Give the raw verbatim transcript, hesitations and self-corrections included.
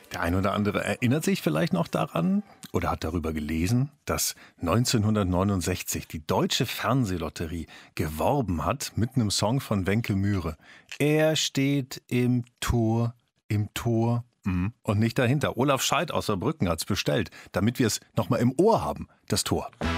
Der ein oder andere erinnert sich vielleicht noch daran oder hat darüber gelesen, dass neunzehnhundertneunundsechzig die Deutsche Fernsehlotterie geworben hat mit einem Song von Wencke Mühre. Er steht im Tor, im Tor. Und nicht dahinter. Olaf Scheidt aus Saarbrücken hat's bestellt, damit wir es nochmal im Ohr haben, das Tor.